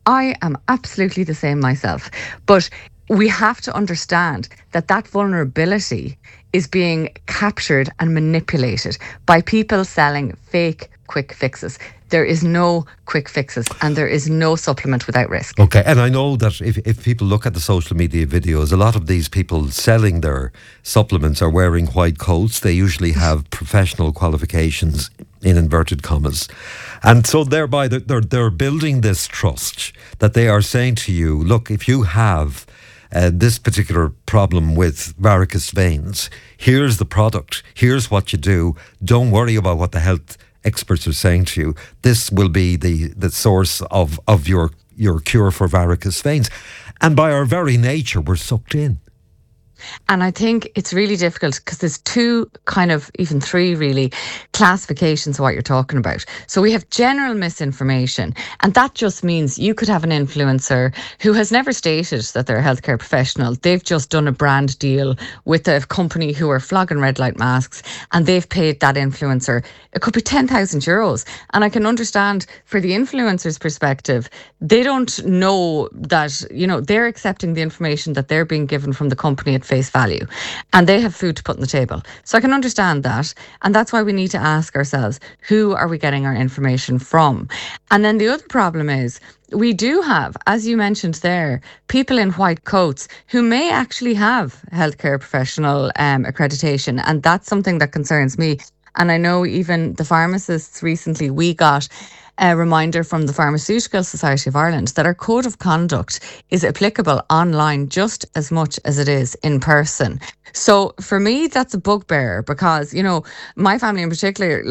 I am absolutely the same myself. But we have to understand that that vulnerability is being captured and manipulated by people selling fake quick fixes. There is no quick fixes and there is no supplement without risk. Okay, and I know that if people look at the social media videos, a lot of these people selling their supplements are wearing white coats. They usually have professional qualifications, in inverted commas. And so thereby they're building this trust that they are saying to you, look, if you have this particular problem with varicose veins, here's the product, here's what you do, don't worry about what the health experts are saying to you. This will be the source of your cure for varicose veins. And by our very nature, we're sucked in. And I think it's really difficult because there's two, kind of even three really, classifications of what you're talking about. So we have general misinformation, and that just means you could have an influencer who has never stated that they're a healthcare professional. They've just done a brand deal with a company who are flogging red light masks, and they've paid that influencer, it could be €10,000. And I can understand for the influencer's perspective, they don't know that, they're accepting the information that they're being given from the company at face value, and they have food to put on the table. So I can understand that, and that's why we need to ask ourselves, who are we getting our information from? And then the other problem is, we do have, as you mentioned there, people in white coats who may actually have healthcare professional accreditation, and that's something that concerns me. And I know even the pharmacists recently, we got a reminder from the Pharmaceutical Society of Ireland that our code of conduct is applicable online just as much as it is in person. So for me, that's a bugbear because, my family in particular,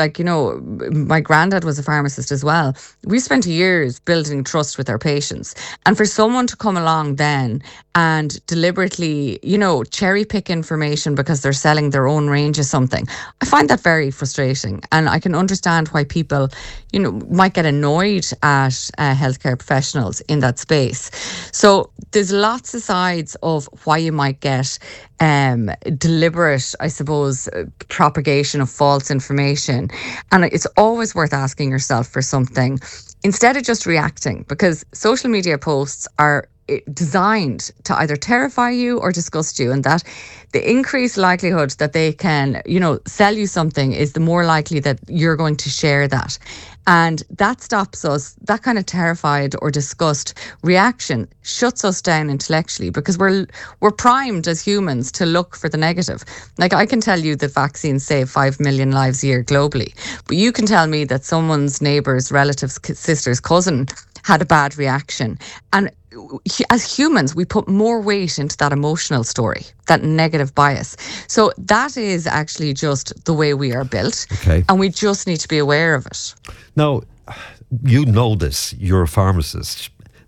my granddad was a pharmacist as well. We spent years building trust with our patients. And for someone to come along then and deliberately, cherry pick information because they're selling their own range of something, I find that very frustrating. And I can understand why people, might get annoyed at healthcare professionals in that space. So there's lots of sides of why you might get deliberate, I suppose, propagation of false information. And it's always worth asking yourself for something instead of just reacting, because social media posts are designed to either terrify you or disgust you, and that the increased likelihood that they can, sell you something is the more likely that you're going to share that. And that stops us, that kind of terrified or disgust reaction shuts us down intellectually, because we're primed as humans to look for the negative. Like, I can tell you that vaccines save 5 million lives a year globally, but you can tell me that someone's neighbour's relative's sister's cousin had a bad reaction. And as humans, we put more weight into that emotional story, that negative bias. So that is actually just the way we are built. Okay. And we just need to be aware of it. Now, you know this, you're a pharmacist.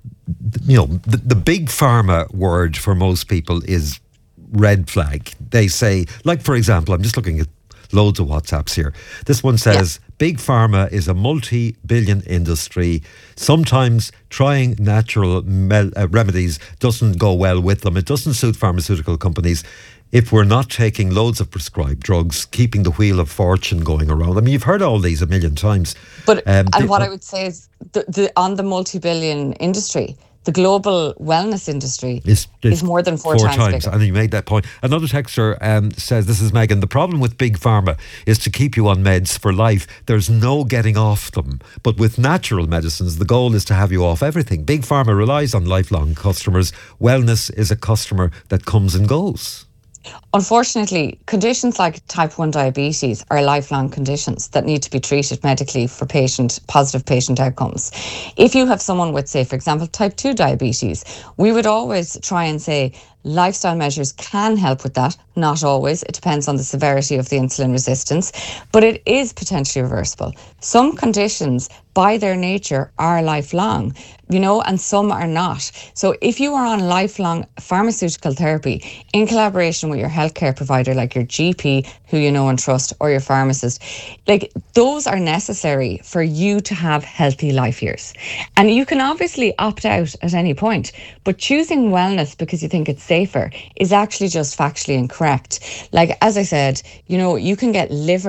The big pharma word for most people is red flag. They say, like, for example, I'm just looking at loads of WhatsApps here. This one says, Big pharma is a multi-billion industry. Sometimes trying natural remedies doesn't go well with them. It doesn't suit pharmaceutical companies if we're not taking loads of prescribed drugs, keeping the wheel of fortune going around. I mean, you've heard all these a million times. But what I would say is, on the multi-billion industry, the global wellness industry is more than four times bigger. And you made that point. Another texter says, this is Megan, the problem with big pharma is to keep you on meds for life. There's no getting off them. But with natural medicines, the goal is to have you off everything. Big pharma relies on lifelong customers. Wellness is a customer that comes and goes. Unfortunately, conditions like type 1 diabetes are lifelong conditions that need to be treated medically for positive patient outcomes. If you have someone with, say, for example, type 2 diabetes, we would always try and say lifestyle measures can help with that. Not always. It depends on the severity of the insulin resistance, but it is potentially reversible. Some conditions, by their nature, are lifelong, and some are not. So if you are on lifelong pharmaceutical therapy in collaboration with your healthcare provider, like your GP, who you know and trust, or your pharmacist, those are necessary for you to have healthy life years. And you can obviously opt out at any point, but choosing wellness because you think it's safer is actually just factually incorrect. Like, as I said, you can get liver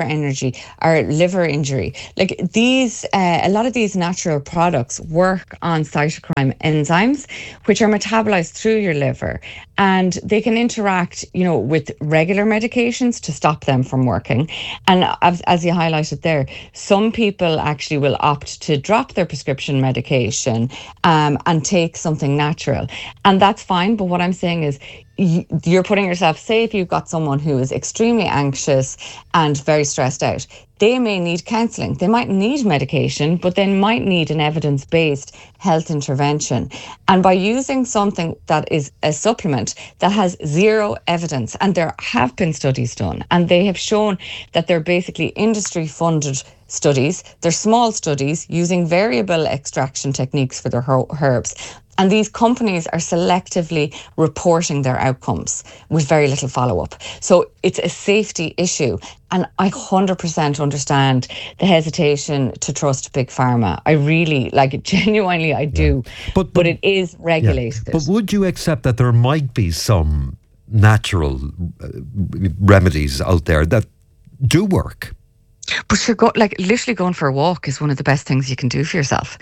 injury. Like these, a lot of these natural products work on cytokine enzymes, which are metabolized through your liver, and they can interact, with regular medications to stop them from working. And as you highlighted there, some people actually will opt to drop their prescription medication and take something natural. And that's fine. But what I'm saying is, you're putting yourself, say if you've got someone who is extremely anxious and very stressed out, they may need counselling. They might need medication, but they might need an evidence-based health intervention. And by using something that is a supplement that has zero evidence, and there have been studies done, and they have shown that they're basically industry-funded studies. They're small studies using variable extraction techniques for their herbs. And these companies are selectively reporting their outcomes with very little follow-up. So it's a safety issue. And I 100% understand the hesitation to trust Big Pharma. I really, genuinely I do. But it is regulated. Yeah. But would you accept that there might be some natural remedies out there that do work? But you're literally going for a walk is one of the best things you can do for yourself.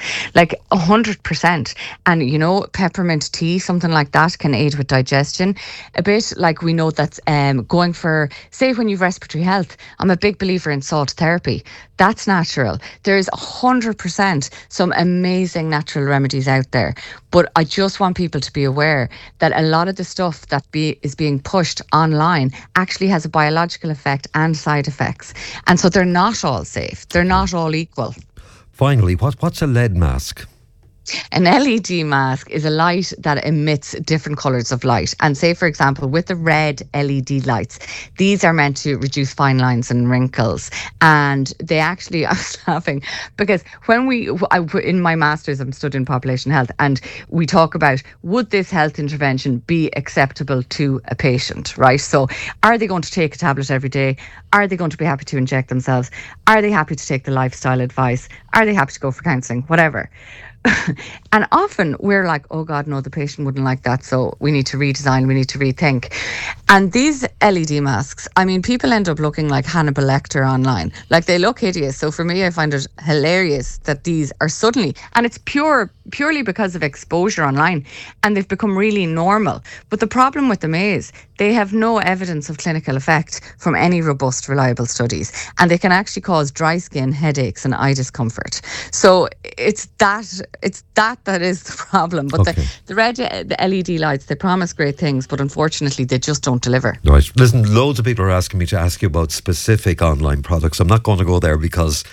100%. And peppermint tea, something like that, can aid with digestion a bit. We know that's going for, say when you've respiratory health, I'm a big believer in salt therapy. That's natural. There's 100% some amazing natural remedies out there. But I just want people to be aware that a lot of the stuff that is being pushed online actually has a biological effect and side effects. And so they're not all safe. They're not all equal. Finally, what's a lead mask? An LED mask is a light that emits different colours of light. And say, for example, with the red LED lights, these are meant to reduce fine lines and wrinkles. And they actually, I was laughing because when in my master's, I'm studying population health, and we talk about, would this health intervention be acceptable to a patient, right? So are they going to take a tablet every day? Are they going to be happy to inject themselves? Are they happy to take the lifestyle advice? Are they happy to go for counselling? Whatever. And often we're like, oh God, no, the patient wouldn't like that. So we need to redesign, we need to rethink. And these LED masks, people end up looking like Hannibal Lecter online. They look hideous. So for me, I find it hilarious that these are suddenly, and it's purely because of exposure online, and they've become really normal. But the problem with them is they have no evidence of clinical effect from any robust, reliable studies. And they can actually cause dry skin, headaches, and eye discomfort. So it's that is the problem. But the LED lights, they promise great things, but unfortunately they just don't deliver. Right. Listen, loads of people are asking me to ask you about specific online products. I'm not going to go there because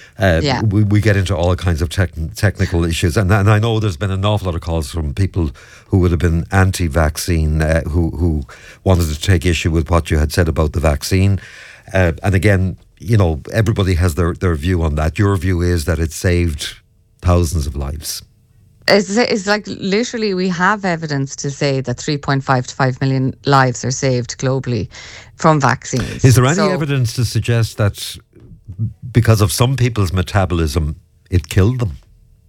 we get into all kinds of technical issues. And I know there's been an awful lot of calls from people who would have been anti-vaccine, who wanted to take issue with what you had said about the vaccine. And again, everybody has their view on that. Your view is that it saved thousands of lives. It's literally we have evidence to say that 3.5 to 5 million lives are saved globally from vaccines. Is there any evidence to suggest that because of some people's metabolism, it killed them?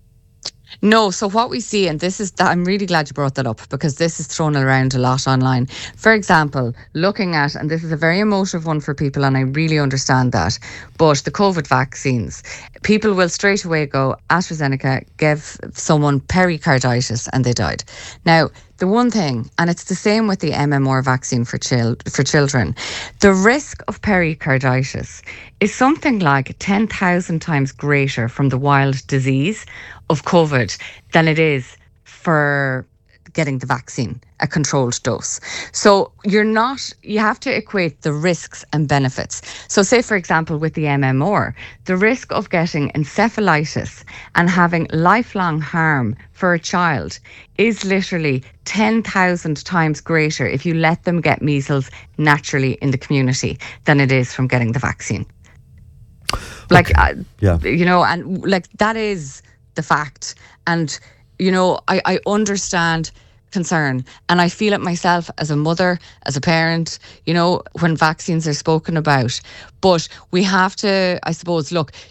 No, so what we see, and I'm really glad you brought that up because this is thrown around a lot online. For example, looking at, and this is a very emotive one for people, and I really understand that, but the COVID vaccines, people will straight away go, AstraZeneca gave someone pericarditis and they died. Now, the one thing, and it's the same with the MMR vaccine for children, the risk of pericarditis is something like 10,000 times greater from the wild disease of COVID than it is for getting the vaccine, a controlled dose. So you have to equate the risks and benefits. So say, for example, with the MMR, the risk of getting encephalitis and having lifelong harm for a child is literally 10,000 times greater if you let them get measles naturally in the community than it is from getting the vaccine. And that is the fact. And I understand concern, and I feel it myself as a mother, as a parent, when vaccines are spoken about. But we have to, I suppose, look, just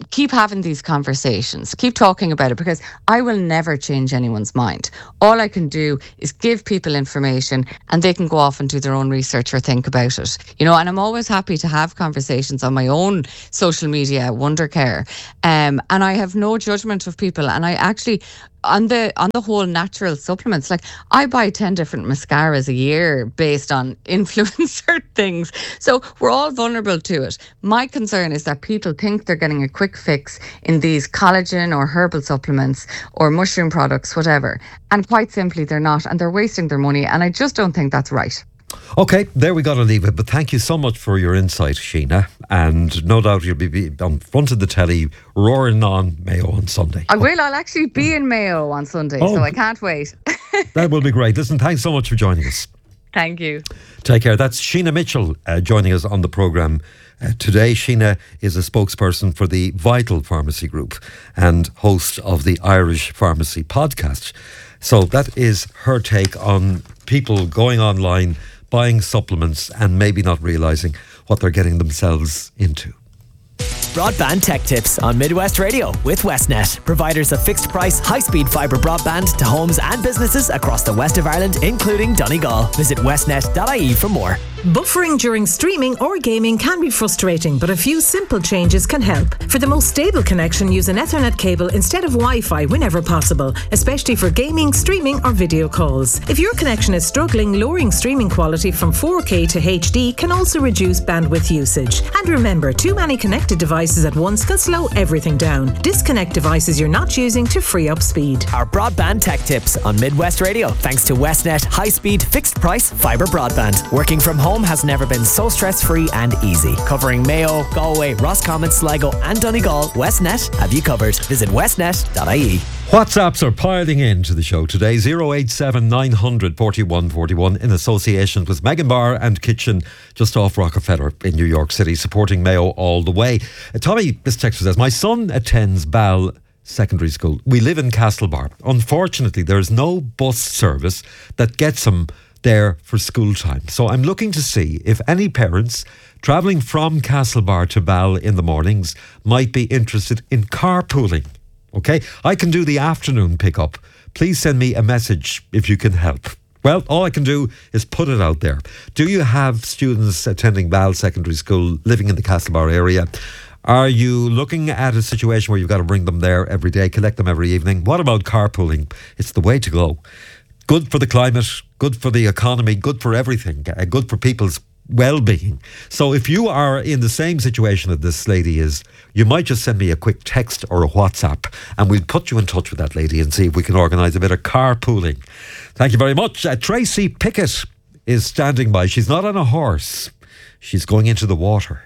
keep having these conversations, keep talking about it, because I will never change anyone's mind. All I can do is give people information and they can go off and do their own research or think about it. You know, and I'm always happy to have conversations on my own social media, Wondercare. And I have no judgment of people. And I actually, on the whole natural supplements, like I buy 10 different mascaras a year based on influencer things. So we're all vulnerable to it. My concern is that people think they're getting a quick fix in these collagen or herbal supplements or mushroom products, whatever. And quite simply, they're not. And they're wasting their money. And I just don't think that's right. Okay, there we got to leave it. But thank you so much for your insight, Sheena. And no doubt you'll be on front of the telly roaring on Mayo on Sunday. I will. I'll actually be in Mayo on Sunday, so I can't wait. That will be great. Listen, thanks so much for joining us. Thank you. Take care. That's Sheena Mitchell joining us on the programme today. Sheena is a spokesperson for the Vital Pharmacy Group and host of the Irish Pharmacy podcast. So that is her take on people going online, buying supplements and maybe not realising what they're getting themselves into. Broadband Tech Tips on Midwest Radio with Westnet, providers of fixed price, high-speed fibre broadband to homes and businesses across the west of Ireland, including Donegal. Visit westnet.ie for more. Buffering during streaming or gaming can be frustrating, but a few simple changes can help. For the most stable connection, use an Ethernet cable instead of Wi-Fi whenever possible, especially for gaming, streaming or video calls. If your connection is struggling, lowering streaming quality from 4K to HD can also reduce bandwidth usage. And remember, too many connected devices at once can slow everything down. Disconnect devices you're not using to free up speed. Our Broadband Tech Tips on Midwest Radio, thanks to Westnet high-speed, fixed-price fibre broadband. Working from home has never been so stress-free and easy. Covering Mayo, Galway, Roscommon, Sligo and Donegal, Westnet have you covered. Visit westnet.ie. WhatsApps are piling into the show today. 087 900 41 41 in association with Megan Bar and Kitchen just off Rockefeller in New York City, supporting Mayo all the way. Tommy, this texter says, my son attends Ball Secondary School. We live in Castlebar. Unfortunately, there is no bus service that gets him there for school time. So I'm looking to see if any parents travelling from Castlebar to Ball in the mornings might be interested in carpooling. Okay, I can do the afternoon pickup. Please send me a message if you can help. Well, all I can do is put it out there. Do you have students attending Ball Secondary School living in the Castlebar area? Are you looking at a situation where you've got to bring them there every day, collect them every evening? What about carpooling? It's the way to go. Good for the climate, good for the economy, good for everything, good for people's well-being. So if you are in the same situation that this lady is, you might just send me a quick text or a WhatsApp and we'll put you in touch with that lady and see if we can organise a bit of carpooling. Thank you very much. Tracy Pickett is standing by. She's not on a horse. She's going into the water.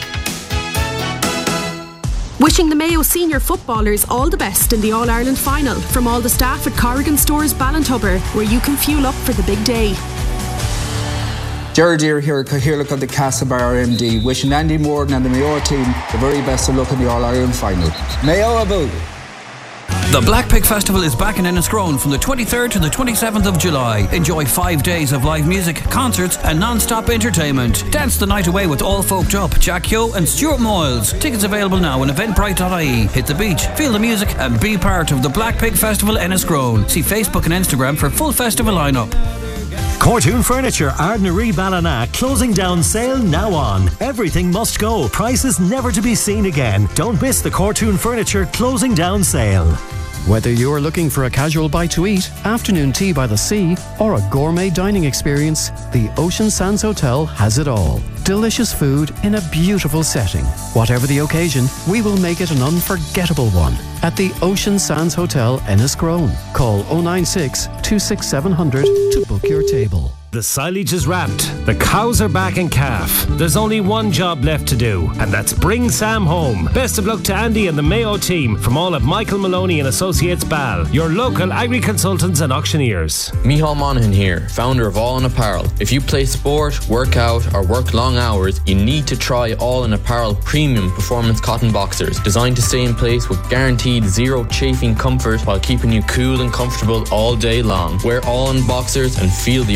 Wishing the Mayo senior footballers all the best in the All-Ireland final from all the staff at Corrigan Stores Ballintubber, where you can fuel up for the big day. Jared here at Cathaoirleach of the Castlebar MD, wishing Andy Morgan and the Mayo team the very best of luck in the All-Ireland final. Mayo about. The Black Pig Festival is back in Enniscrone from the 23rd to the 27th of July. Enjoy 5 days of live music, concerts and non-stop entertainment. Dance the night away with All Folked Up, Jack Yo and Stuart Moyles. Tickets available now on eventbrite.ie. Hit the beach, feel the music and be part of the Black Pig Festival Enniscrone. See Facebook and Instagram for full festival lineup. Cortoon Furniture, Ardnaree Ballina, closing down sale now on. Everything must go. Prices never to be seen again. Don't miss the Cortoon Furniture closing down sale. Whether you're looking for a casual bite to eat, afternoon tea by the sea, or a gourmet dining experience, the Ocean Sands Hotel has it all. Delicious food in a beautiful setting. Whatever the occasion, we will make it an unforgettable one. At the Ocean Sands Hotel, Enniscrone. Call 096 267 700 to book your table. The silage is wrapped, the cows are back in calf. There's only one job left to do, and that's bring Sam home. Best of luck to Andy and the Mayo team from all of Michael Maloney and Associates Ball, your local agri-consultants and auctioneers. Micheál Monaghan here, founder of All In Apparel. If you play sport, work out or work long hours, you need to try All In Apparel premium performance cotton boxers, designed to stay in place with guaranteed zero chafing comfort while keeping you cool and comfortable all day long. Wear All In boxers and feel the All In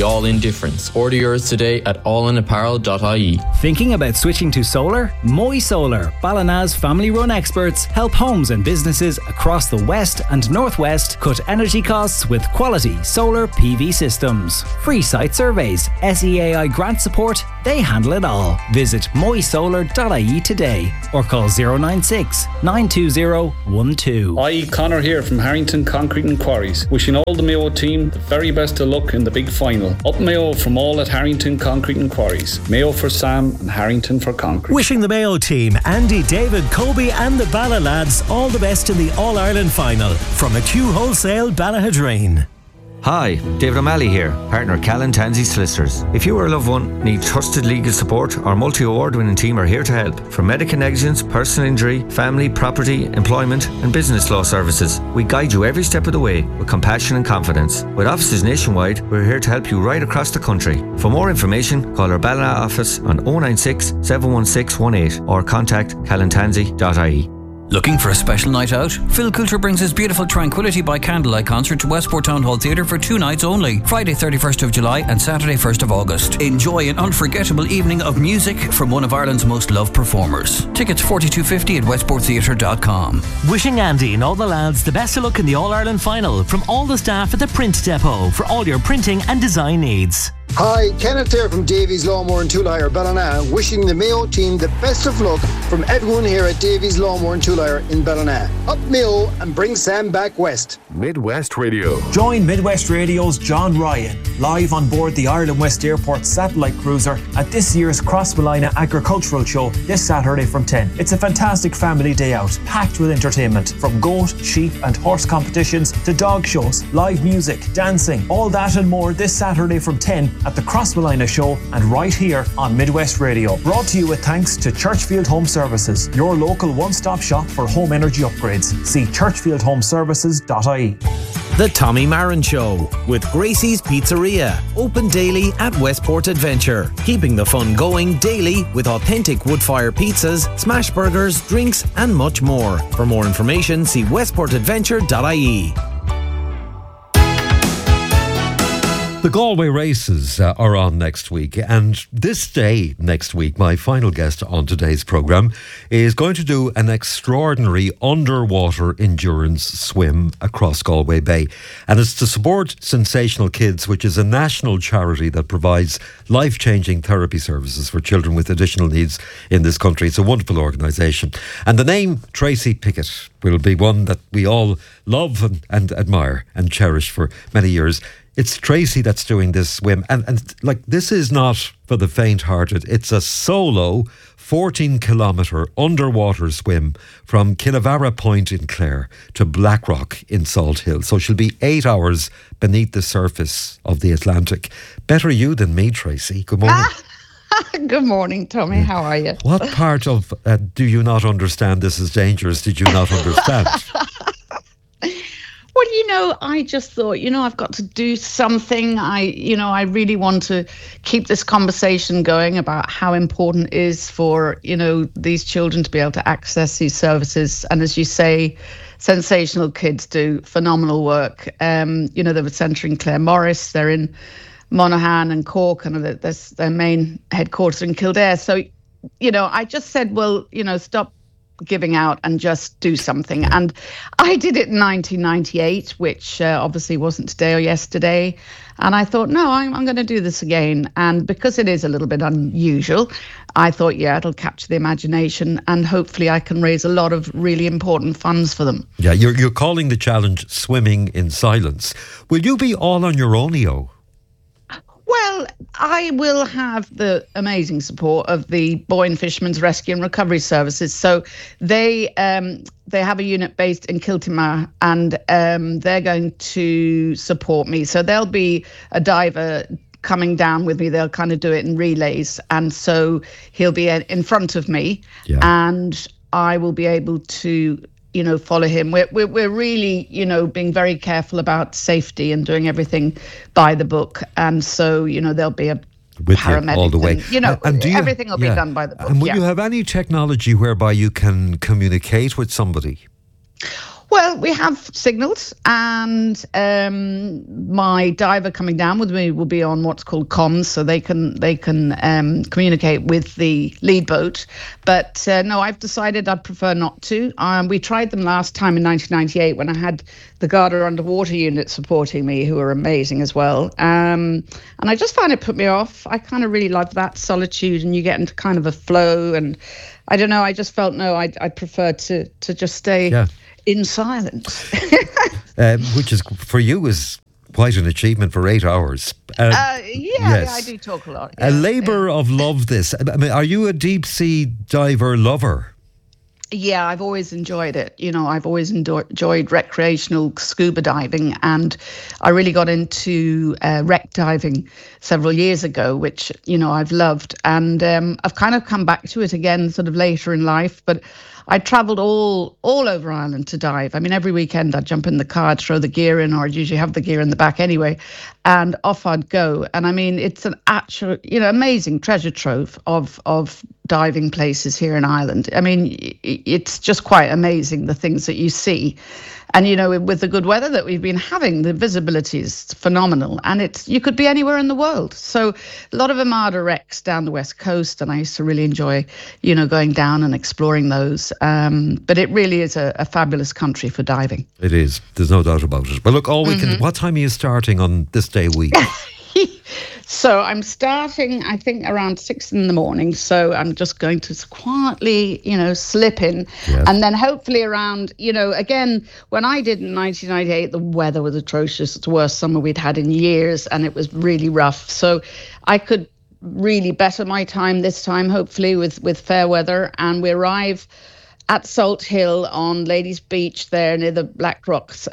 difference. Order yours today at allinapparel.ie. Thinking about switching to solar? Moy Solar, Ballina's family-run experts, help homes and businesses across the west and northwest cut energy costs with quality solar PV systems. Free site surveys, SEAI grant support, they handle it all. Visit moysolar.ie today or call 096 920 12. Hi, Connor here from Harrington Concrete and Quarries. Wishing all the Mayo team the very best of luck in the big final. Up Mayo from all at Harrington Concrete and Quarries. Mayo for Sam and Harrington for Concrete. Wishing the Mayo team, Andy, David, Kobe and the Balla lads all the best in the All-Ireland final. From McHugh Wholesale, Ballaghadrain. Hi, David O'Malley here, partner Callan Tansey Solicitors. If you or a loved one need trusted legal support, our multi-award-winning team are here to help. From medical negligence, personal injury, family, property, employment and business law services, we guide you every step of the way with compassion and confidence. With offices nationwide, we're here to help you right across the country. For more information, call our Ballina office on 096 716 18 or contact callantansey.ie. Looking for a special night out? Phil Coulter brings his beautiful Tranquility by Candlelight concert to Westport Town Hall Theatre for 2 nights only, Friday 31st of July and Saturday 1st of August. Enjoy an unforgettable evening of music from one of Ireland's most loved performers. Tickets $42.50 at westporttheatre.com. Wishing Andy and all the lads the best of luck in the All-Ireland final from all the staff at the Print Depot for all your printing and design needs. Hi, Kenneth here from Davies Lawnmower in Toolhire, Ballina, wishing the Mayo team the best of luck from everyone here at Davies Lawnmower in Toolhire in Ballina. Up Mayo and bring Sam back west. Midwest Radio. Join Midwest Radio's John Ryan live on board the Ireland West Airport satellite cruiser at this year's Crossmolina Agricultural Show this Saturday from 10. It's a fantastic family day out, packed with entertainment from goat, sheep and horse competitions to dog shows, live music, dancing, all that and more this Saturday from 10 at the Crossmolina Show and right here on Midwest Radio. Brought to you with thanks to Churchfield Home Services, your local one-stop shop for home energy upgrades. See churchfieldhomeservices.ie. The Tommy Marin Show with Gracie's Pizzeria, open daily at Westport Adventure, keeping the fun going daily with authentic wood-fire pizzas, smash burgers, drinks and much more. For more information, see westportadventure.ie. The Galway races are on next week, and this day next week, my final guest on today's programme is going to do an extraordinary underwater endurance swim across Galway Bay. And it's to support Sensational Kids, which is a national charity that provides life-changing therapy services for children with additional needs in this country. It's a wonderful organisation. And the name Tracy Pickett will be one that we all love and admire and cherish for many years. It's Tracy that's doing this swim. And like, this is not for the faint-hearted. It's a solo 14-kilometre underwater swim from Killavara Point in Clare to Blackrock in Salt Hill. So she'll be 8 hours beneath the surface of the Atlantic. Better you than me, Tracy. Good morning. Good morning, Tommy. How are you? What part of do you not understand this is dangerous did you not understand? Well, I just thought, I've got to do something. I really want to keep this conversation going about how important it is for, these children to be able to access these services. And as you say, Sensational Kids do phenomenal work. They were centering Clare Morris. They're in Monaghan and Cork, and that's their main headquarters in Kildare. So, I just said, well, stop giving out and just do something. And I did it in 1998, which obviously wasn't today or yesterday. And I thought, no, I'm going to do this again. And because it is a little bit unusual, I thought, yeah, it'll capture the imagination and hopefully I can raise a lot of really important funds for them. Yeah, you're calling the challenge Swimming in Silence. Will you be all on your own, EO? Well, I will have the amazing support of the Boyne Fishermen's Rescue and Recovery Services. So they have a unit based in Kiltimagh, and they're going to support me. So there'll be a diver coming down with me. They'll kind of do it in relays, and so he'll be in front of me, and I will be able to follow him. We're really, being very careful about safety and doing everything by the book. And so, there'll be a with paramedic you all the way. And everything will be done by the book. And will you have any technology whereby you can communicate with somebody? Well, we have signals, and my diver coming down with me will be on what's called comms, so they can communicate with the lead boat. But no, I've decided I'd prefer not to. We tried them last time in 1998 when I had the Garda Underwater Unit supporting me, who are amazing as well. And I just found it put me off. I kind of really love that solitude, and you get into kind of a flow. And I don't know, I just felt, no, I'd prefer to just stay in silence. Which is, for you, is quite an achievement for 8 hours. Yeah, I do talk a lot. A labour of love, this. I mean, are you a deep sea diver lover? Yeah, I've always enjoyed it. You know, I've always enjoyed recreational scuba diving, and I really got into wreck diving several years ago, which, you know, I've loved. And I've kind of come back to it again sort of later in life, but I travelled all over Ireland to dive. I mean, every weekend I'd jump in the car, I'd throw the gear in, or I'd usually have the gear in the back anyway, and off I'd go. And I mean, it's an actual, you know, amazing treasure trove of diving places here in Ireland. I mean, it's just quite amazing, the things that you see. And, you know, with the good weather that we've been having, the visibility is phenomenal. And you could be anywhere in the world. So a lot of Armada wrecks down the west coast, and I used to really enjoy, you know, going down and exploring those. But it really is a fabulous country for diving. It is. There's no doubt about it. But look, all weekend, what time are you starting on this day week? So I'm starting, I think, around 6 a.m. So I'm just going to quietly, you know, slip in. Yes. And then hopefully around, you know, again, when I did in 1998, the weather was atrocious. It's the worst summer we'd had in years, and it was really rough. So I could really better my time this time, hopefully, with fair weather. And we arrive at Salt Hill on Ladies Beach there near the Black Rocks,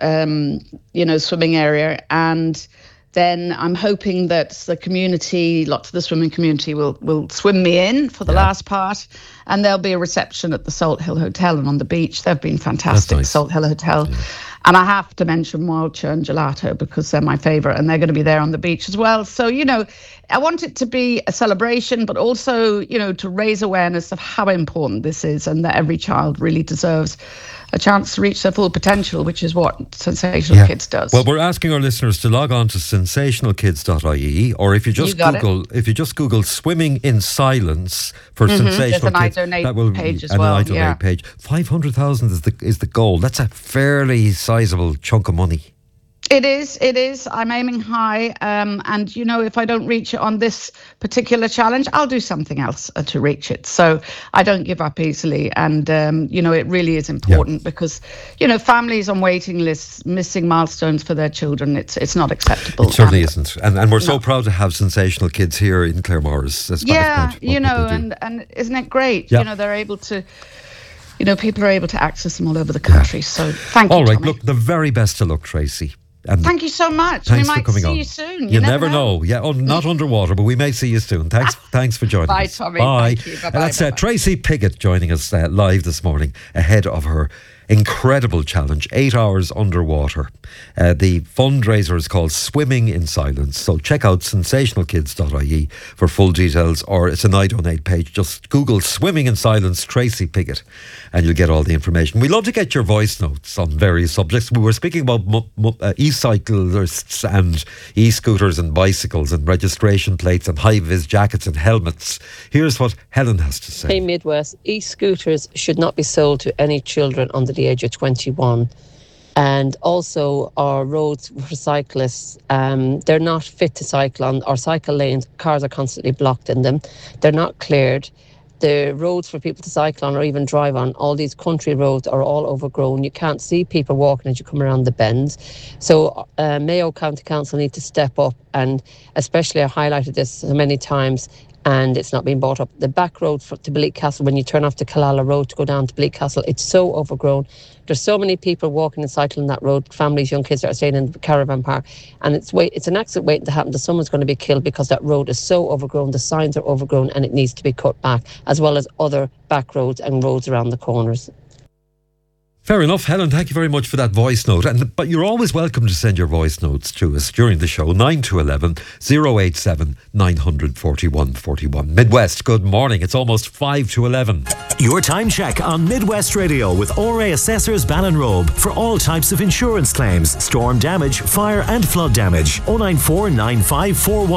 you know, swimming area. And then I'm hoping that the community, lots of the swimming community will swim me in for the last part, and there'll be a reception at the Salt Hill Hotel and on the beach. They've been fantastic, nice. Salt Hill Hotel. Yeah. And I have to mention Wild Churn Gelato because they're my favourite, and they're going to be there on the beach as well. So, you know, I want it to be a celebration, but also, you know, to raise awareness of how important this is, and that every child really deserves a chance to reach their full potential, which is what Sensational Kids does. Well, we're asking our listeners to log on to sensationalkids.ie, or if you just Google swimming in silence for Sensational Kids, that will page as well. An iDonate page. 500,000 is the goal. That's a fairly sizable chunk of money. It is. I'm aiming high. And, you know, if I don't reach it on this particular challenge, I'll do something else to reach it. So I don't give up easily. And, you know, it really is important because, you know, families on waiting lists missing milestones for their children, it's not acceptable. It certainly isn't. And we're so proud to have Sensational Kids here in Claremorris. You know, and isn't it great? Yeah. You know, they're able to... You know, people are able to access them all over the country. So thank you, All right, Tommy. Look, the very best of luck, Tracy. And thank you so much. We might see you soon. You never know. Yeah, not underwater, but we may see you soon. Thanks for joining us. Bye, Tommy. Bye. Thank you. Bye-bye. And that's Tracy Piggott joining us live this morning ahead of her incredible challenge, 8 hours underwater. The fundraiser is called Swimming in Silence. So check out sensationalkids.ie for full details, or it's an iDonate page. Just Google Swimming in Silence Tracy Piggott and you'll get all the information. We love to get your voice notes on various subjects. We were speaking about e-cyclists and e-scooters and bicycles and registration plates and high-vis jackets and helmets. Here's what Helen has to say. Hey Midwest, e-scooters should not be sold to any children under the age of 21. And also our roads for cyclists, they're not fit to cycle on. Our cycle lanes, cars are constantly blocked in them. They're not cleared. The roads for people to cycle on or even drive on, all these country roads are all overgrown. You can't see people walking as you come around the bends. So Mayo County Council need to step up, and especially I highlighted this so many times, and it's not being brought up. The back road to Bleak Castle, when you turn off the Killala Road to go down to Bleak Castle, it's so overgrown. There's so many people walking and cycling that road, families, young kids that are staying in the caravan park, and it's an accident waiting to happen that someone's going to be killed because that road is so overgrown, the signs are overgrown, and it needs to be cut back, as well as other back roads and roads around the corners. Fair enough, Helen. Thank you very much for that voice note. But you're always welcome to send your voice notes to us during the show. 9 to 11 087 900 41 41. Midwest, good morning. It's almost 5 to 11. Your time check on Midwest Radio with ORA Assessors Ballinrobe for all types of insurance claims, storm damage, fire and flood damage. 094 95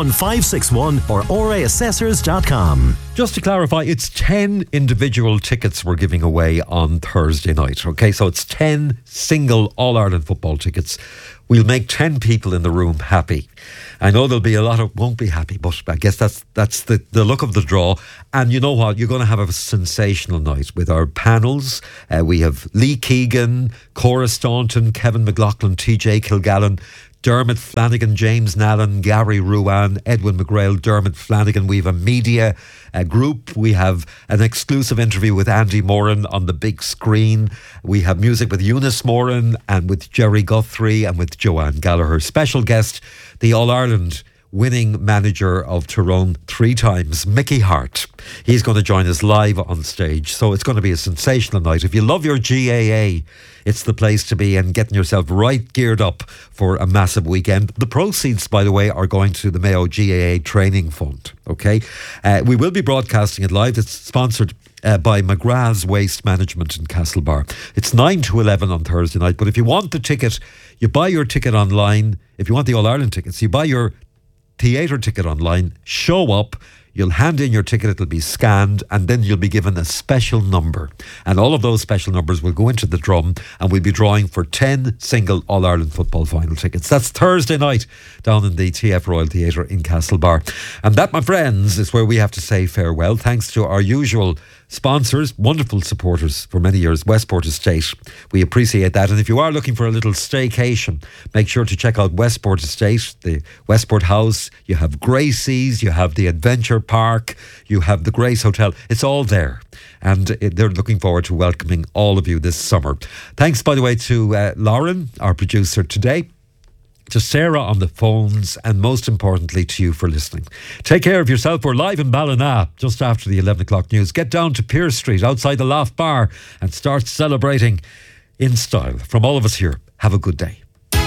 41561 or oraassessors.com. Just to clarify, it's 10 individual tickets we're giving away on Thursday night. Okay, so it's 10 single All-Ireland football tickets. We'll make 10 people in the room happy. I know there'll be a lot of won't be happy, but I guess that's the look of the draw. And you know what? You're going to have a sensational night with our panels. We have Lee Keegan, Cora Staunton, Kevin McLaughlin, TJ Kilgallen, Dermot Flanagan, James Nallen, Gary Ruan, Edwin McGrail, Dermot Flanagan. We have a media group. We have an exclusive interview with Andy Moran on the big screen. We have music with Eunice Moran and with Jerry Guthrie and with Joanne Gallagher. Special guest, the All-Ireland winning manager of Tyrone 3 times, Mickey Hart. He's going to join us live on stage. So it's going to be a sensational night. If you love your GAA, it's the place to be, and getting yourself right geared up for a massive weekend. The proceeds, by the way, are going to the Mayo GAA Training Fund. Okay, we will be broadcasting it live. It's sponsored by McGrath's Waste Management in Castlebar. It's 9 to 11 on Thursday night. But if you want the ticket, you buy your ticket online. If you want the All-Ireland tickets, you buy your theatre ticket online, show up, you'll hand in your ticket, it'll be scanned, and then you'll be given a special number. And all of those special numbers will go into the drum, and we'll be drawing for 10 single All-Ireland football final tickets. That's Thursday night down in the TF Royal Theatre in Castlebar. And that, my friends, is where we have to say farewell. Thanks to our usual sponsors, wonderful supporters for many years, Westport Estate. We appreciate that. And if you are looking for a little staycation, make sure to check out Westport Estate, the Westport House. You have Gracie's, you have the Adventure Park, you have the Grace Hotel. It's all there. And they're looking forward to welcoming all of you this summer. Thanks, by the way, to Lauren, our producer today, to Sarah on the phones, and most importantly to you for listening. Take care of yourself. We're live in Ballina just after the 11 o'clock news. Get down to Pearse Street outside the Loft Bar and start celebrating in style. From all of us here, have a good day.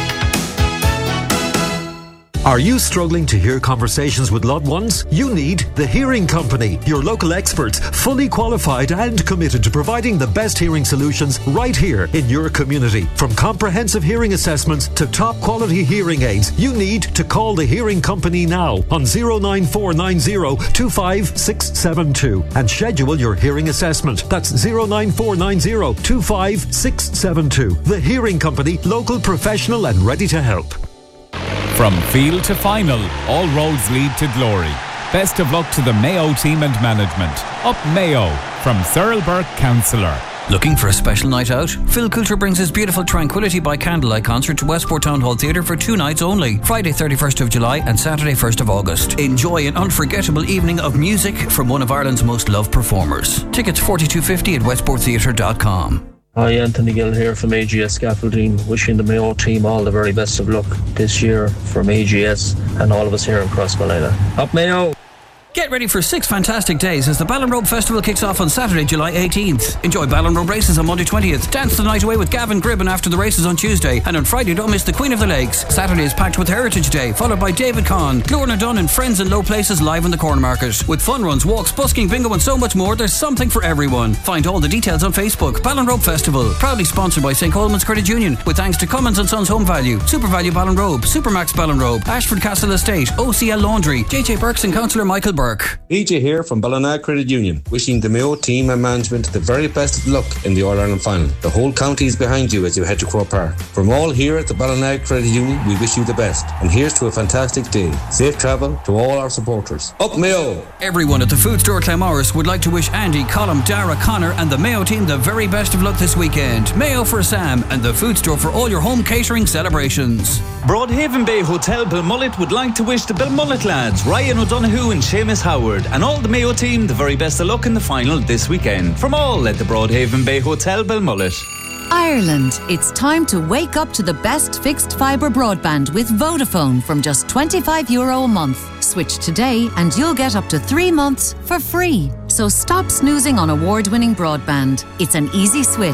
Are you struggling to hear conversations with loved ones? You need The Hearing Company, your local experts, fully qualified and committed to providing the best hearing solutions right here in your community. From comprehensive hearing assessments to top quality hearing aids, you need to call The Hearing Company now on 09490 25672 and schedule your hearing assessment. That's 09490 25672. The Hearing Company, local, professional and ready to help. From field to final, all roads lead to glory. Best of luck to the Mayo team and management. Up Mayo, from Thurl Burke Councillor. Looking for a special night out? Phil Coulter brings his beautiful Tranquility by Candlelight concert to Westport Town Hall Theatre for 2 nights only, Friday 31st of July and Saturday 1st of August. Enjoy an unforgettable evening of music from one of Ireland's most loved performers. Tickets $42.50 at westporttheatre.com. Hi, Anthony Gill here from AGS Scaffolding, wishing the Mayo team all the very best of luck this year from AGS and all of us here in Crossmolina. Up Mayo! Get ready for 6 fantastic days as the Ballinrobe Festival kicks off on Saturday, July 18th. Enjoy Ballinrobe races on Monday 20th. Dance the night away with Gavin Gribben after the races on Tuesday. And on Friday, don't miss the Queen of the Lakes. Saturday is packed with Heritage Day, followed by David Conn, Lorna Dunn and Friends in Low Places live in the Corn Market. With fun runs, walks, busking, bingo and so much more, there's something for everyone. Find all the details on Facebook. Ballinrobe Festival, proudly sponsored by St. Coleman's Credit Union, with thanks to Cummins & Sons Home Value, Super Value Ballinrobe, Supermax Ballinrobe, Ashford Castle Estate, OCL Laundry, JJ Burks and Councillor Michael Burke. PJ here from Ballina Credit Union, wishing the Mayo team and management the very best of luck in the All-Ireland final. The whole county is behind you as you head to Croke Park. From all here at the Ballina Credit Union, we wish you the best. And here's to a fantastic day. Safe travel to all our supporters. Up Mayo! Everyone at the Food Store Claremorris would like to wish Andy, Colm, Dara, Connor and the Mayo team the very best of luck this weekend. Mayo for Sam and the Food Store for all your home catering celebrations. Broadhaven Bay Hotel Belmullet would like to wish the Belmullet lads, Ryan O'Donoghue and Seamus Howard, and all the Mayo team the very best of luck in the final this weekend. From all at the Broadhaven Bay Hotel Belmullet. Ireland, it's time to wake up to the best fixed fibre broadband with Vodafone from just €25 a month. Switch today and you'll get up to 3 months for free. So stop snoozing on award-winning broadband. It's an easy switch.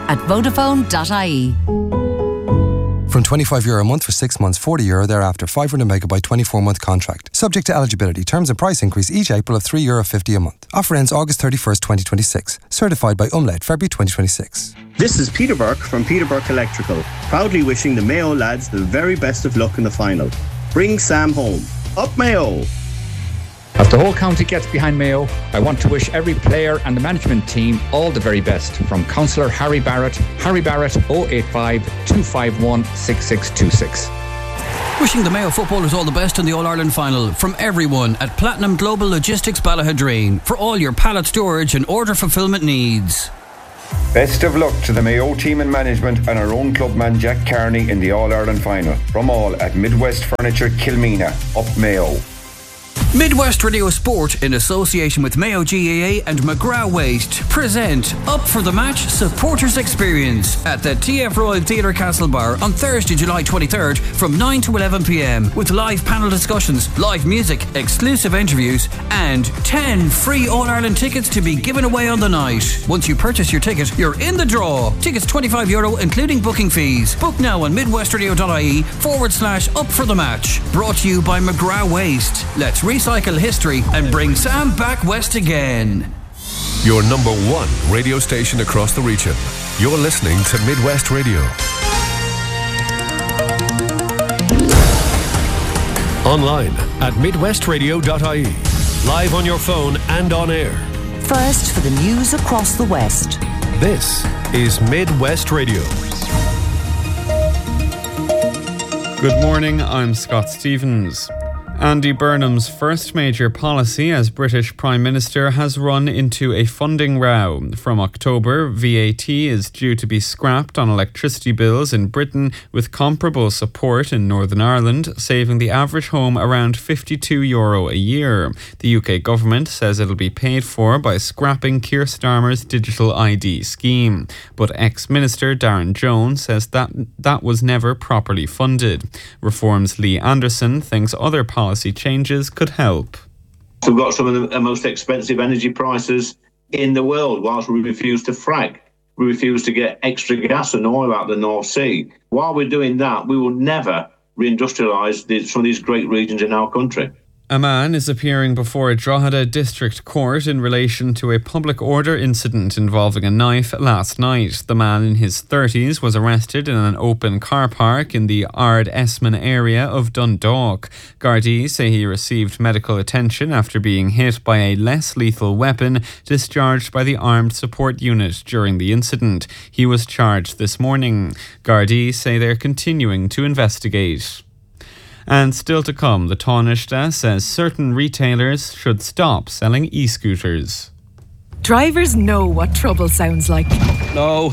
at Vodafone.ie. From €25 a month for 6 months, €40 thereafter, 500 megabyte 24-month contract. Subject to eligibility. Terms and price increase each April of €3.50 a month. Offer ends August 31st, 2026. Certified by Umlaut, February 2026. This is Peter Burke from Peter Burke Electrical, proudly wishing the Mayo lads the very best of luck in the final. Bring Sam home. Up Mayo! As the whole county gets behind Mayo, I want to wish every player and the management team all the very best. From Councillor Harry Barrett 085 251 6626. Wishing the Mayo footballers all the best in the All-Ireland final from everyone at Platinum Global Logistics Ballahadreen for all your pallet storage and order fulfilment needs. Best of luck to the Mayo team and management and our own clubman Jack Carney in the All-Ireland final. From all at Midwest Furniture Kilmena. Up Mayo. Midwest Radio Sport, in association with Mayo GAA and McGrath Waste, present Up for the Match Supporters Experience at the TF Royal Theatre Castlebar on Thursday, July 23rd from 9 to 11 p.m. with live panel discussions, live music, exclusive interviews and 10 free All-Ireland tickets to be given away on the night. Once you purchase your ticket, you're in the draw. Tickets €25 including booking fees. Book now on midwestradio.ie/Up for the Match. Brought to you by McGrath Waste. Let's recycle history and bring Sam back west again. Your number one radio station across the region. You're listening to Midwest Radio. Online at midwestradio.ie. Live on your phone and on air. First for the news across the West. This is Midwest Radio. Good morning, I'm Scott Stevens. Andy Burnham's first major policy as British Prime Minister has run into a funding row. From October, VAT is due to be scrapped on electricity bills in Britain, with comparable support in Northern Ireland, saving the average home around €52 a year. The UK government says it'll be paid for by scrapping Keir Starmer's digital ID scheme. But ex-Minister Darren Jones says that was never properly funded. Reform's Lee Anderson thinks other policy changes could help. We've got some of the most expensive energy prices in the world, whilst we refuse to frack. We refuse to get extra gas and oil out of the North Sea. While we're doing that, we will never reindustrialise some of these great regions in our country. A man is appearing before a Drogheda District Court in relation to a public order incident involving a knife last night. The man in his 30s was arrested in an open car park in the Ard Esmond area of Dundalk. Gardaí say he received medical attention after being hit by a less lethal weapon discharged by the Armed Support Unit during the incident. He was charged this morning. Gardaí say they're continuing to investigate. And still to come, the Taoiseach says certain retailers should stop selling e-scooters. Drivers know what trouble sounds like. No.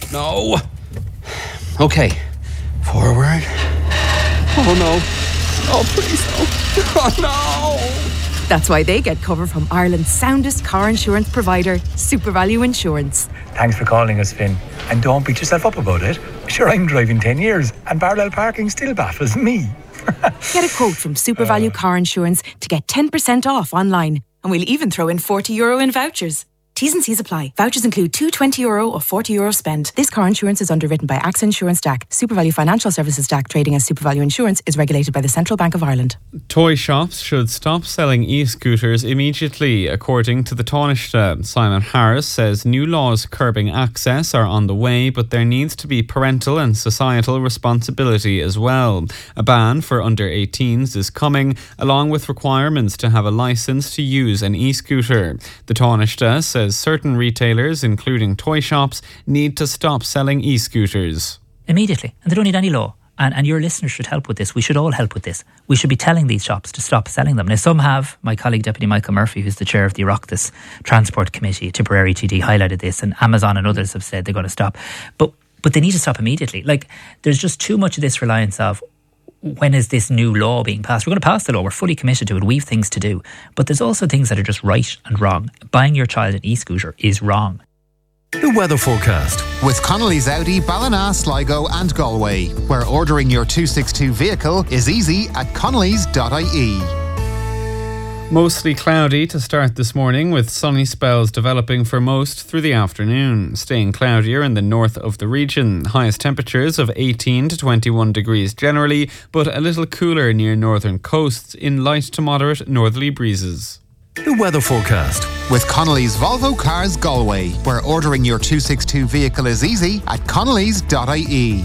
Okay, forward. Oh no. Oh please no. Oh no. That's why they get cover from Ireland's soundest car insurance provider, SuperValue Insurance. Thanks for calling us, Finn. And don't beat yourself up about it. Sure, I'm driving 10 years and parallel parking still baffles me. Get a quote from SuperValue Car Insurance to get 10% off online. And we'll even throw in €40 in vouchers. T's and C's apply. Vouchers include two €20 or €40 spend. This car insurance is underwritten by AXA Insurance DAC. SuperValue Financial Services DAC, trading as SuperValue Insurance, is regulated by the Central Bank of Ireland. Toy shops should stop selling e-scooters immediately, according to the Taoiseach. Simon Harris says new laws curbing access are on the way, but there needs to be parental and societal responsibility as well. A ban for under 18s is coming, along with requirements to have a licence to use an e-scooter. The Taoiseach says certain retailers, including toy shops, need to stop selling e-scooters. Immediately. And they don't need any law. And your listeners should help with this. We should all help with this. We should be telling these shops to stop selling them. Now, some have. My colleague, Deputy Michael Murphy, who's the chair of the Oireachtas Transport Committee, Tipperary TD, highlighted this, and Amazon and others have said they're going to stop. But they need to stop immediately. Like, there's just too much of this reliance of, when is this new law being passed? We're going to pass the law. We're fully committed to it. We've things to do. But there's also things that are just right and wrong. Buying your child an e-scooter is wrong. The weather forecast with Connolly's Audi, Ballina, Sligo and Galway, where ordering your 262 vehicle is easy at connellys.ie. Mostly cloudy to start this morning, with sunny spells developing for most through the afternoon, staying cloudier in the north of the region. Highest temperatures of 18 to 21 degrees generally, but a little cooler near northern coasts in light to moderate northerly breezes. The weather forecast with Connolly's Volvo Cars Galway, where ordering your 262 vehicle is easy at connellys.ie.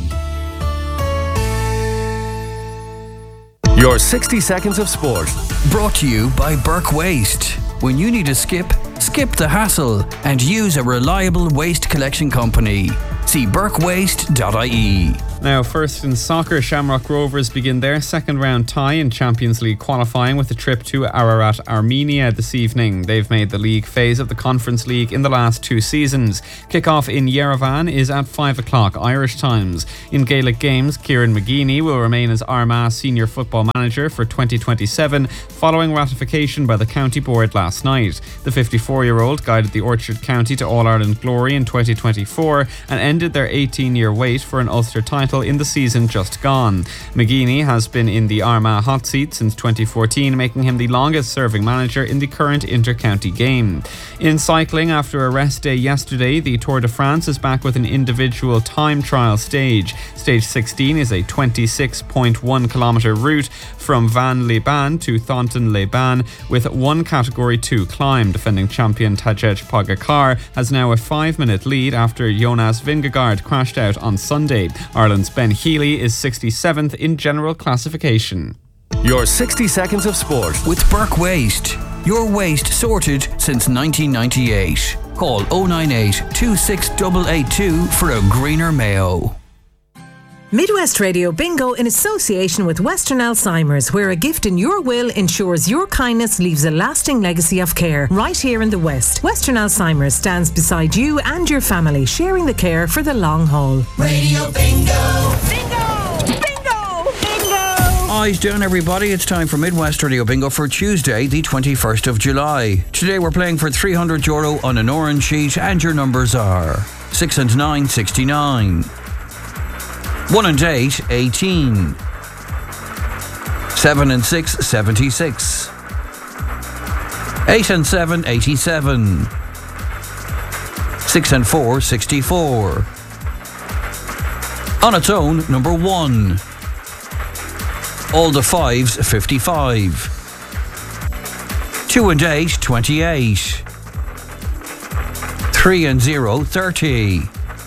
Your 60 seconds of sport. Brought to you by Burke Waste. When you need a skip the hassle and use a reliable waste collection company. See burkewaste.ie. Now, first in soccer, Shamrock Rovers begin their second round tie in Champions League qualifying with a trip to Ararat, Armenia this evening. They've made the league phase of the Conference League in the last 2 seasons. Kick-off in Yerevan is at 5 o'clock Irish times. In Gaelic games, Kieran McGeeney will remain as Armagh senior football manager for 2027 following ratification by the county board last night. The 54-year-old guided the Orchard County to All-Ireland glory in 2024 and ended their 18-year wait for an Ulster title in the season just gone. McGeeney has been in the Armagh hot seat since 2014, making him the longest serving manager in the current inter-county game. In cycling, after a rest day yesterday, the Tour de France is back with an individual time trial stage. Stage 16 is a 26.1 kilometre route from Van-les-Bains to Thornton-les-Bains with one Category 2 climb. Defending champion Tadej Pogacar has now a 5-minute lead after Jonas Vingegaard crashed out on Sunday. Ireland's Ben Healy is 67th in general classification. Your 60 seconds of sport with Burke Waste. Your waste sorted since 1998. Call 098 26882 for a greener Mayo. Midwest Radio Bingo in association with Western Alzheimer's, where a gift in your will ensures your kindness leaves a lasting legacy of care right here in the West. Western Alzheimer's stands beside you and your family, sharing the care for the long haul. Radio Bingo! Bingo! Bingo! Bingo! Eyes down, everybody. It's time for Midwest Radio Bingo for Tuesday, the 21st of July. Today we're playing for €300 on an orange sheet, and your numbers are 6 and 9, 69. 1 and 8, 18. 7 and 6, 76. 8 and 7, 87. 6 and 4, 64. On its own, number 1. All the 5s, 55. 2 and 8, 28. 3 and 0, 30.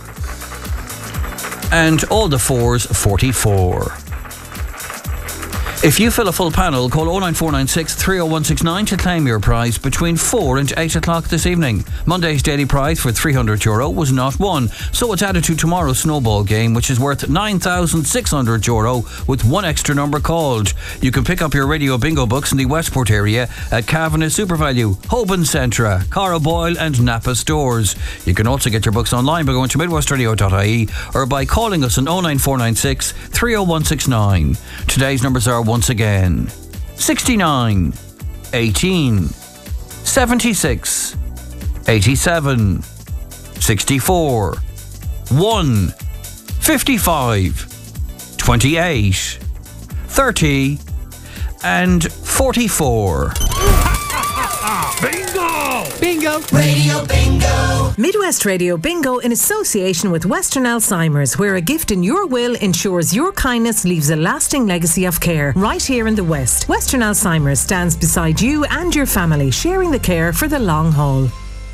And all the 4s, 44. If you fill a full panel, call 09496 30169 to claim your prize between 4 and 8 o'clock this evening. Monday's daily prize for €300 was not won, so it's added to tomorrow's snowball game, which is worth €9,600 with one extra number called. You can pick up your Radio Bingo books in the Westport area at Cavanagh SuperValue, Hoban Centra, Cara Boyle and Napa stores. You can also get your books online by going to midwestradio.ie or by calling us on 09496 30169. Today's numbers are once again 69, 18, 76, 87, 64, 1, 55, 28, 30 and 44. Bingo! Bingo! Radio Bingo! Midwest Radio Bingo in association with Western Alzheimer's, where a gift in your will ensures your kindness leaves a lasting legacy of care right here in the West. Western Alzheimer's stands beside you and your family, sharing the care for the long haul.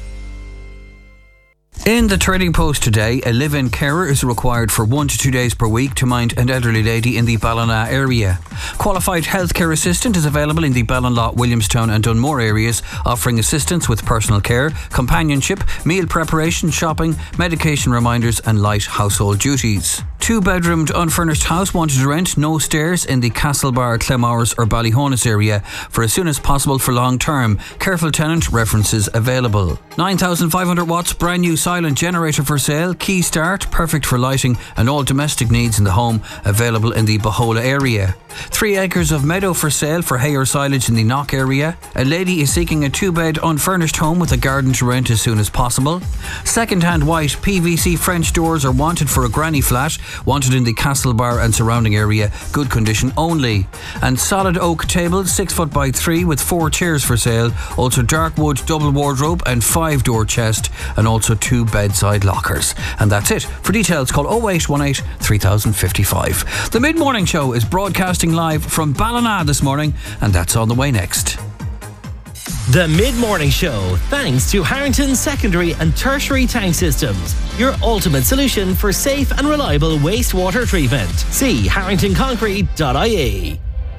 In the Trading Post today, a live-in carer is required for 1 to 2 days per week to mind an elderly lady in the Ballina area. Qualified healthcare assistant is available in the Ballinlough, Williamstown and Dunmore areas, offering assistance with personal care, companionship, meal preparation, shopping, medication reminders and light household duties. 2-bedroomed unfurnished house wanted to rent, no stairs, in the Castlebar, Clemowers or Ballyhonus area for as soon as possible for long term. Careful tenant, references available. 9,500 watts brand new silent generator for sale, key start, perfect for lighting and all domestic needs in the home, available in the Bahola area. 3 3 acres of meadow for sale for hay or silage in the Knock area. A lady is seeking a 2-bed unfurnished home with a garden to rent as soon as possible. Second-hand white PVC French doors are wanted for a granny flat, wanted in the Castlebar and surrounding area, good condition only. And solid oak table, 6 foot by 3 with 4 chairs for sale. Also dark wood double wardrobe and 5-door chest, and also 2 bedside lockers. And that's it. For details, call 0818 3055. The Mid-Morning Show is broadcasting live from Ballina this morning, and that's on the way next. The Mid-Morning Show, thanks to Harrington Secondary and Tertiary Tank Systems, your ultimate solution for safe and reliable wastewater treatment. See harringtonconcrete.ie.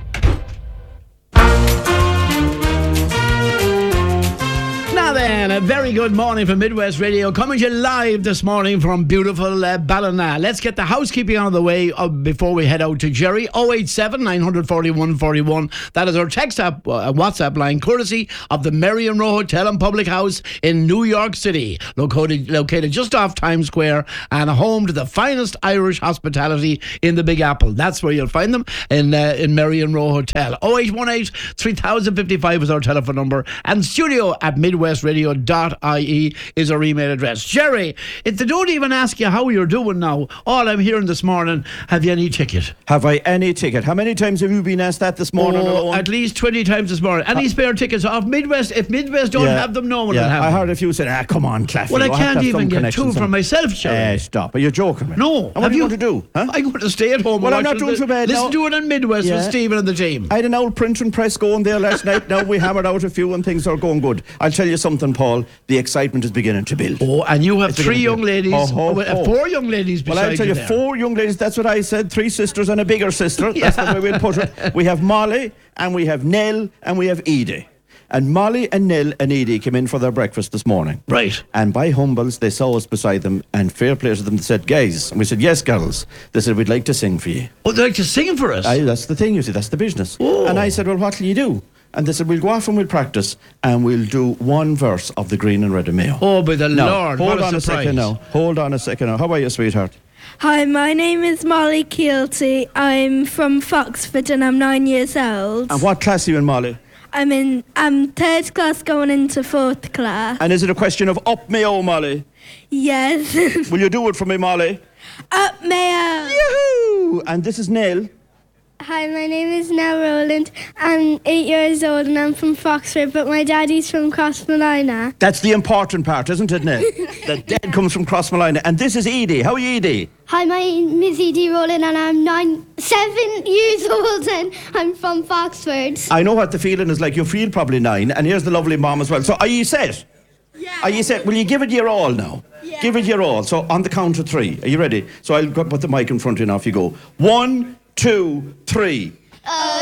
Then, a very good morning from Midwest Radio, coming to you live this morning from beautiful Ballina. Let's get the housekeeping out of the way before we head out to Jerry. 087 941 41. That is our text app, WhatsApp line, courtesy of the Marion Row Hotel and Public House in New York City, located just off Times Square and home to the finest Irish hospitality in the Big Apple. That's where you'll find them, in Marion Row Hotel. 0818 3055 is our telephone number, and studio at midwestradio.ie is our email address. Jerry, if they don't even ask you how you're doing now, all I'm hearing this morning, have you any ticket? Have I any ticket? How many times have you been asked that this morning alone? At least 20 times this morning. Any spare tickets off Midwest? If Midwest don't have them, no one will have them. I heard a few saying, come on, Claffey. Well, I can't even get 2 for myself, Jerry. Stop. Are you joking me? No. And what are you going to do? Huh? I'm going to stay at home. Well, I'm not doing too bad. Listen to it on Midwest with Stephen and the team. I had an old print and press going there last night. Now we hammered out a few and things are going good. I'll tell you something, Paul. The excitement is beginning to build. Oh, and you have 3 young ladies. 4 young ladies beside you. Well, I'll tell you, 4 young ladies. That's what I said. 3 sisters and a bigger sister. That's the way we'll put it. We have Molly, and we have Nell, and we have Edie. And Molly and Nell and Edie came in for their breakfast this morning. Right. And by humbles, they saw us beside them, and fair play to them, they said, guys. And we said, yes, girls. They said, we'd like to sing for you. Oh, they'd like to sing for us? Aye, that's the thing, you see. That's the business. Oh. And I said, well, what will you do? And they said, we'll go off and we'll practice, and we'll do 1 verse of the Green and Red of Mayo. Oh, by the Lord, hold what on a surprise. Hold on a second now. How are you, sweetheart? Hi, my name is Molly Keelty. I'm from Foxford and I'm 9 years old. And what class are you in, Molly? I'm 3rd class going into 4th class. And is it a question of up Mayo, Molly? Yes. Will you do it for me, Molly? Up Mayo. Yoo-hoo! And this is Nell. Hi, my name is Nell Rowland. I'm 8 years old and I'm from Foxford, but my daddy's from Crossmolina. That's the important part, isn't it, Nell? The dad comes from Crossmolina. And this is Edie. How are you, Edie? Hi, my name is Edie Rowland and I'm 7 years old and I'm from Foxford. I know what the feeling is like. You feel probably 9, and here's the lovely mom as well. So are you set? Yeah. Are you set? Will you give it your all now? Yeah. Give it your all. So on the count of 3. Are you ready? So I'll put the mic in front of you now. Off you go. 1, 2, 3.